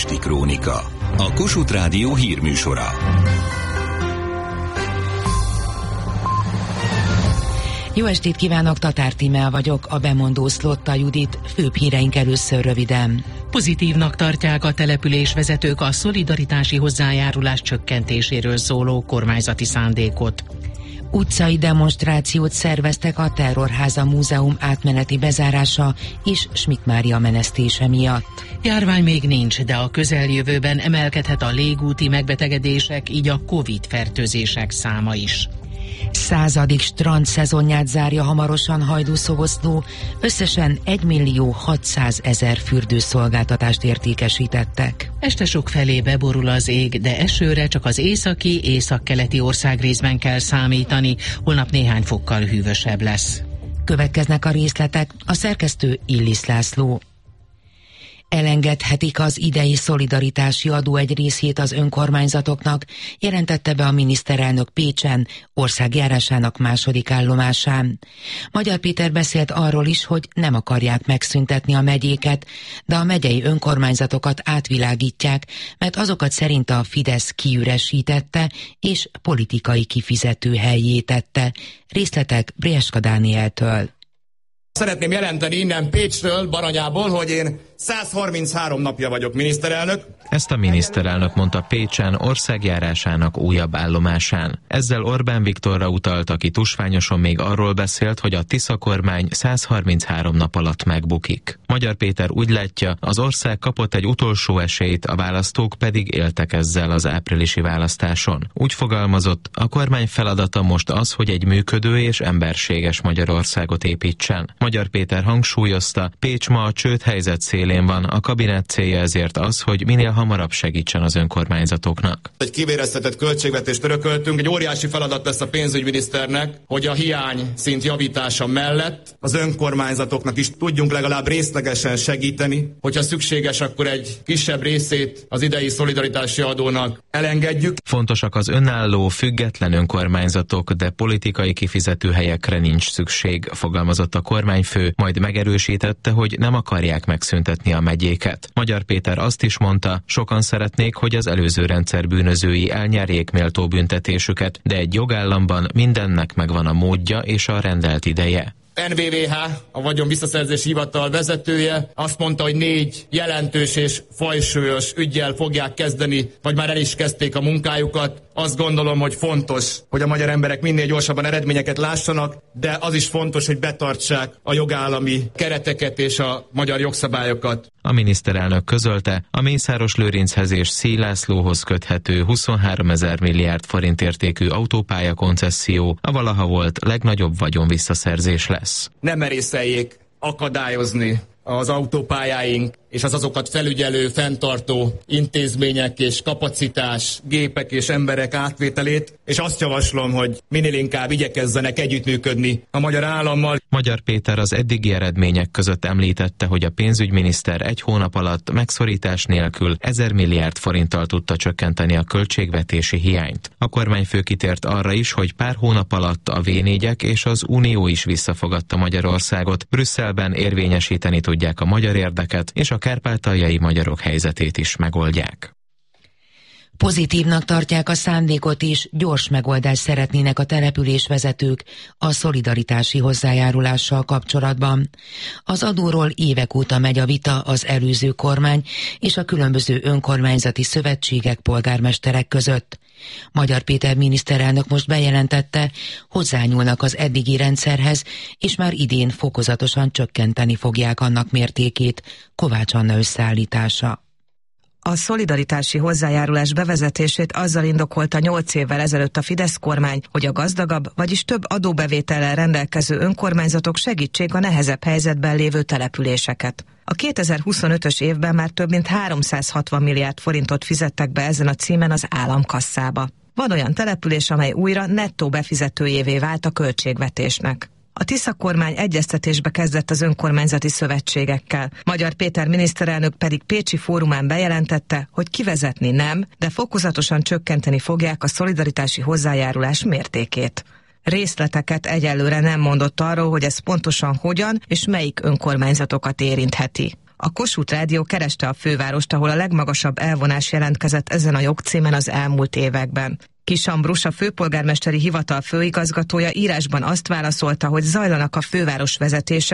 Pesti Krónika, a Kossuth Rádió hírműsora. Jó estét kívánok, Tatár Tímea vagyok, a bemondó Szlotta Judit, főbb híreink először röviden. Pozitívnak tartják a településvezetők a szolidaritási hozzájárulás csökkentéséről szóló kormányzati szándékot. Utcai demonstrációt szerveztek a Terrorháza Múzeum átmeneti bezárása és Schmidt Mária menesztése miatt. Járvány még nincs, de a közeljövőben emelkedhet a légúti megbetegedések, így a Covid-fertőzések száma is. 100. strand szezonját zárja hamarosan Hajdúszoboszló, összesen 1.600.000 fürdőszolgáltatást értékesítettek. Este sokfelé beborul az ég, de esőre csak az északi, északkeleti országrészben kell számítani, holnap néhány fokkal hűvösebb lesz. Következnek a részletek, a szerkesztő Illis László. Elengedhetik az idei szolidaritási adó egy részét az önkormányzatoknak, jelentette be a miniszterelnök Pécsen, országjárásának második állomásán. Magyar Péter beszélt arról is, hogy nem akarják megszüntetni a megyéket, de a megyei önkormányzatokat átvilágítják, mert azokat szerint a Fidesz kiüresítette és politikai kifizetőhellyé tette. Részletek Brieska Dánieltől. Szeretném jelenteni innen Pécsről, Baranyából, hogy én 133 napja vagyok miniszterelnök. Ezt a miniszterelnök mondta Pécsen országjárásának újabb állomásán. Ezzel Orbán Viktorra utalt, aki tusványosan még arról beszélt, hogy a Tisza kormány 133 nap alatt megbukik. Magyar Péter úgy látja, az ország kapott egy utolsó esélyt, a választók pedig éltek ezzel az áprilisi választáson. Úgy fogalmazott, a kormány feladata most az, hogy egy működő és emberséges Magyarországot építsen. Magyar Péter hangsúlyozta, Pécs ma a csődhelyzet szélén van, a kabinet célja ezért az, hogy minél hamarabb segítsen az önkormányzatoknak. Egy kivéreztetett költségvetést örököltünk, egy óriási feladat lesz a pénzügyminiszternek, hogy a hiány szint javítása mellett az önkormányzatoknak is tudjunk legalább részlegesen segíteni, hogyha szükséges, akkor egy kisebb részét az idei szolidaritási adónak elengedjük. Fontosak az önálló, független önkormányzatok, de politikai kifizetőhelyekre nincs szükség, fogalmazott a kormányfő, majd megerősítette, hogy nem akarják megszüntetni a megyéket. Magyar Péter azt is mondta, sokan szeretnék, hogy az előző rendszer bűnözői elnyerjék méltó büntetésüket, de egy jogállamban mindennek megvan a módja és a rendelt ideje. NVVH, a Vagyon Visszaszerzési Hivatal vezetője azt mondta, hogy 4 jelentős és fajsúlyos üggyel fogják kezdeni, vagy már el is kezdték a munkájukat. Azt gondolom, hogy fontos, hogy a magyar emberek minél gyorsabban eredményeket lássanak, de az is fontos, hogy betartsák a jogállami kereteket és a magyar jogszabályokat. A miniszterelnök közölte, a Mészáros Lőrinchez és Széll Lászlóhoz köthető 23 000 milliárd forint értékű autópálya koncesszió a valaha volt legnagyobb vagyon visszaszerzés lesz. Nem merészeljék akadályozni az autópályáink és az azokat felügyelő, fenntartó intézmények és kapacitás, gépek és emberek átvételét, és azt javaslom, hogy minél inkább igyekezzenek együttműködni a magyar állammal. Magyar Péter az eddigi eredmények között említette, hogy a pénzügyminiszter egy hónap alatt megszorítás nélkül 1000 milliárd forinttal tudta csökkenteni a költségvetési hiányt. A kormányfő kitért arra is, hogy pár hónap alatt a V4-ek és az Unió is visszafogadta Magyarországot, Brüsszelben érvényesíteni tudják a magyar érdeket, és a kárpátaljai magyarok helyzetét is megoldják. Pozitívnak tartják a szándékot is, gyors megoldást szeretnének a településvezetők a szolidaritási hozzájárulással kapcsolatban. Az adóról évek óta megy a vita az előző kormány és a különböző önkormányzati szövetségek, polgármesterek között. Magyar Péter miniszterelnök most bejelentette, hozzányúlnak az eddigi rendszerhez, és már idén fokozatosan csökkenteni fogják annak mértékét. Kovács Anna összeállítása. A szolidaritási hozzájárulás bevezetését azzal indokolta 8 évvel ezelőtt a Fidesz kormány, hogy a gazdagabb, vagyis több adóbevétellel rendelkező önkormányzatok segítsék a nehezebb helyzetben lévő településeket. A 2025-ös évben már több mint 360 milliárd forintot fizettek be ezen a címen az államkasszába. Van olyan település, amely újra nettó befizetőjévé vált a költségvetésnek. A Tisza kormány egyeztetésbe kezdett az önkormányzati szövetségekkel. Magyar Péter miniszterelnök pedig pécsi fórumán bejelentette, hogy kivezetni nem, de fokozatosan csökkenteni fogják a szolidaritási hozzájárulás mértékét. Részleteket egyelőre nem mondott arról, hogy ez pontosan hogyan és melyik önkormányzatokat érintheti. A Kossuth Rádió kereste a fővárost, ahol a legmagasabb elvonás jelentkezett ezen a jogcímen az elmúlt években. Kiss Ambrus, a főpolgármesteri hivatal főigazgatója írásban azt válaszolta, hogy zajlanak a főváros vezetése